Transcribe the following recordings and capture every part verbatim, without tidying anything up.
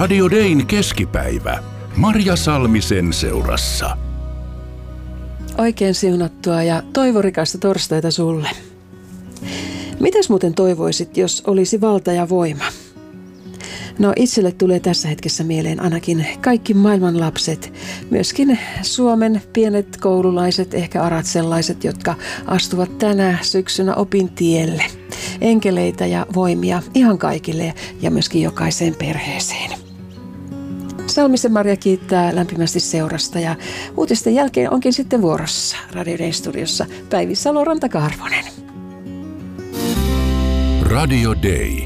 Radio Dayn keskipäivä. Marja Salmisen seurassa. Oikein siunattua ja toivorikasta torstaita sulle. Mitäs muuten toivoisit, jos olisi valta ja voima? No itselle tulee tässä hetkessä mieleen ainakin kaikki maailman lapset, myöskin Suomen pienet koululaiset, ehkä arat sellaiset, jotka astuvat tänä syksynä opintielle. Enkeleitä ja voimia ihan kaikille ja myöskin jokaiseen perheeseen. Salmisen Marja kiittää lämpimästi seurasta ja uutisten jälkeen onkin sitten vuorossa Radio Dayn studiossa Päivi Salo-Rantakarvonen. Radio Day.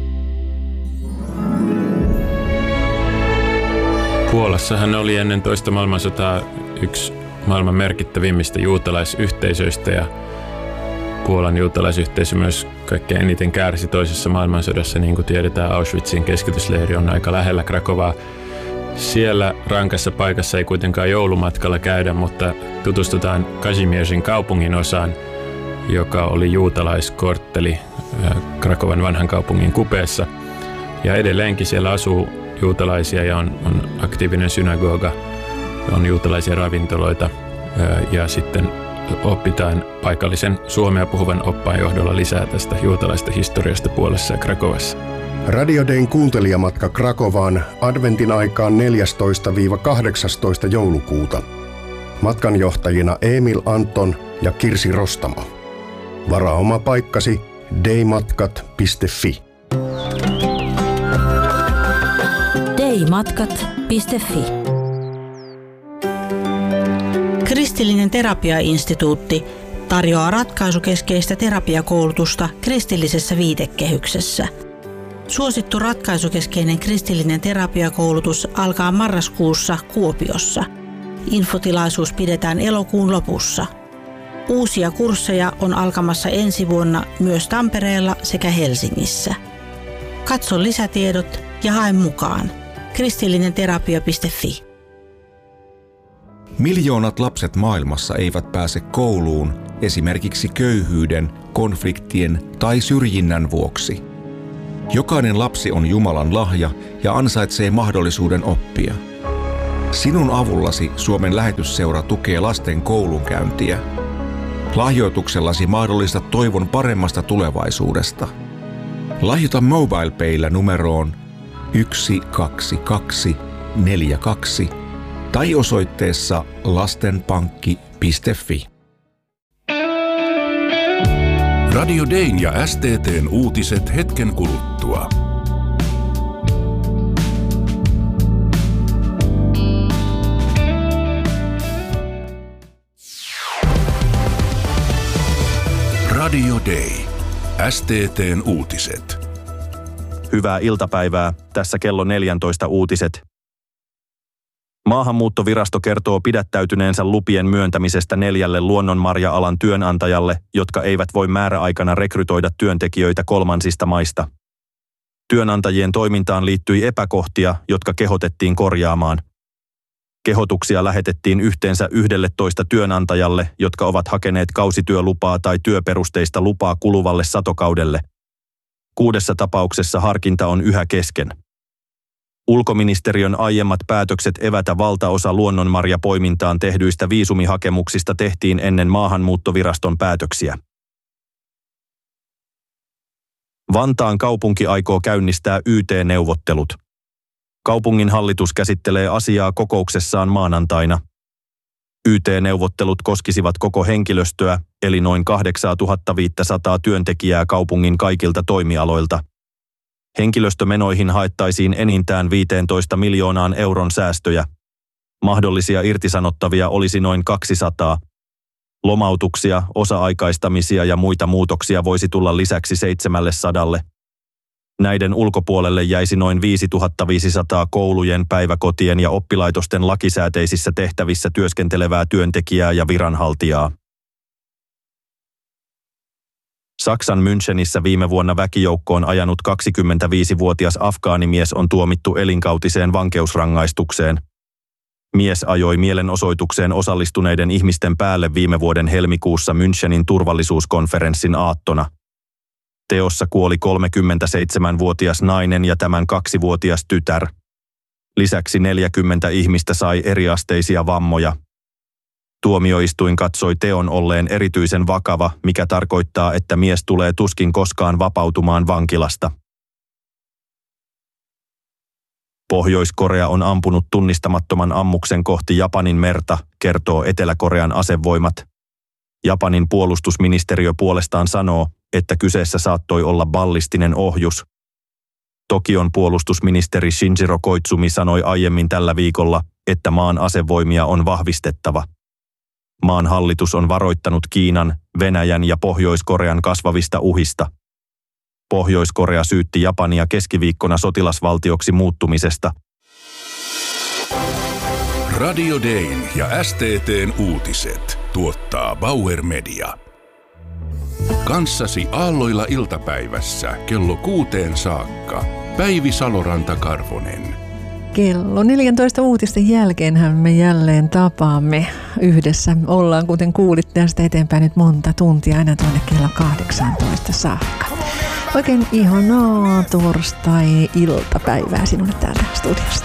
Puolassahan oli ennen toista maailmansotaa yksi maailman merkittävimmistä juutalaisyhteisöistä ja Puolan juutalaisyhteisö myös kaikkein eniten kärsi toisessa maailmansodassa. Niin kuin tiedetään, Auschwitzin keskitysleiri on aika lähellä Krakovaa. Siellä rankassa paikassa ei kuitenkaan joulumatkalla käydä, mutta tutustutaan Kazimierzin kaupungin osaan, joka oli juutalaiskortteli Krakovan vanhan kaupungin kupeessa. Ja edelleenkin siellä asuu juutalaisia ja on, on aktiivinen synagoga, on juutalaisia ravintoloita ja sitten opitaan paikallisen suomea puhuvan oppaan johdolla lisää tästä juutalaista historiasta Puolassa ja Krakovassa. Radio Dayn kuuntelijamatka Krakovaan adventin aikaan neljästoista kahdeksastoista joulukuuta. Matkanjohtajina Emil Anton ja Kirsi Rostamo. Varaa oma paikkasi daymatkat piste fi. daymatkat piste fi. Kristillinen terapiainstituutti tarjoaa ratkaisukeskeistä terapiakoulutusta kristillisessä viitekehyksessä. Suosittu ratkaisukeskeinen kristillinen terapiakoulutus alkaa marraskuussa Kuopiossa. Infotilaisuus pidetään elokuun lopussa. Uusia kursseja on alkamassa ensi vuonna myös Tampereella sekä Helsingissä. Katso lisätiedot ja hae mukaan. kristillinenterapia piste fi. Miljoonat lapset maailmassa eivät pääse kouluun esimerkiksi köyhyyden, konfliktien tai syrjinnän vuoksi. Jokainen lapsi on Jumalan lahja ja ansaitsee mahdollisuuden oppia. Sinun avullasi Suomen lähetysseura tukee lasten koulunkäyntiä. Lahjoituksellasi mahdollistat toivon paremmasta tulevaisuudesta. Lahjoita MobilePaylla numeroon yksi kaksi kaksi neljä kaksi tai osoitteessa lastenpankki piste fi. Radio Dayn ja S T T:n uutiset hetken kuluttua. Radio Day. S T T:n uutiset. Hyvää iltapäivää. Tässä kello neljätoista uutiset. Maahanmuuttovirasto kertoo pidättäytyneensä lupien myöntämisestä neljälle luonnonmarja-alan työnantajalle, jotka eivät voi määräaikana rekrytoida työntekijöitä kolmansista maista. Työnantajien toimintaan liittyi epäkohtia, jotka kehotettiin korjaamaan. Kehotuksia lähetettiin yhteensä yksitoista työnantajalle, jotka ovat hakeneet kausityölupaa tai työperusteista lupaa kuluvalle satokaudelle. Kuudessa tapauksessa harkinta on yhä kesken. Ulkoministeriön aiemmat päätökset evätä valtaosa luonnonmarjapoimintaan tehdyistä viisumihakemuksista tehtiin ennen maahanmuuttoviraston päätöksiä. Vantaan kaupunki aikoo käynnistää Y T-neuvottelut. Kaupungin hallitus käsittelee asiaa kokouksessaan maanantaina. Y T-neuvottelut koskisivat koko henkilöstöä, eli noin kahdeksantuhatta työntekijää kaupungin kaikilta toimialoilta. Henkilöstömenoihin haettaisiin enintään viisitoista miljoonaan euron säästöjä. Mahdollisia irtisanottavia olisi noin kaksisataa. Lomautuksia, osa-aikaistamisia ja muita muutoksia voisi tulla lisäksi seitsemälle. Näiden ulkopuolelle jäisi noin viisituhattaviisisataa koulujen, päiväkotien ja oppilaitosten lakisääteisissä tehtävissä työskentelevää työntekijää ja viranhaltijaa. Saksan Münchenissä viime vuonna väkijoukkoon ajanut kaksikymmentäviisivuotias afgaanimies on tuomittu elinkautiseen vankeusrangaistukseen. Mies ajoi mielenosoitukseen osallistuneiden ihmisten päälle viime vuoden helmikuussa Münchenin turvallisuuskonferenssin aattona. Teossa kuoli kolmekymmentäseitsemänvuotias nainen ja tämän kaksivuotias tytär. Lisäksi neljäkymmentä ihmistä sai eriasteisia vammoja. Tuomioistuin katsoi teon olleen erityisen vakava, mikä tarkoittaa, että mies tulee tuskin koskaan vapautumaan vankilasta. Pohjois-Korea on ampunut tunnistamattoman ammuksen kohti Japanin merta, kertoo Etelä-Korean asevoimat. Japanin puolustusministeriö puolestaan sanoo, että kyseessä saattoi olla ballistinen ohjus. Tokion puolustusministeri Shinjiro Koizumi sanoi aiemmin tällä viikolla, että maan asevoimia on vahvistettava. Maan hallitus on varoittanut Kiinan, Venäjän ja Pohjois-Korean kasvavista uhista. Pohjois-Korea syytti Japania keskiviikkona sotilasvaltioksi muuttumisesta. Radio Dayn ja S T T:n uutiset tuottaa Bauer Media. Kanssasi aalloilla iltapäivässä kello kuuteen saakka. Päivi Saloranta-Karvonen. Kello neljäntoista uutisten jälkeenhän me jälleen tapaamme yhdessä. Ollaan, kuten kuulitte, ja sitä eteenpäin nyt monta tuntia aina tuonne kello kahdeksantoista saakka. Oikein ihanaa torstai-iltapäivää sinulle täältä studiosta.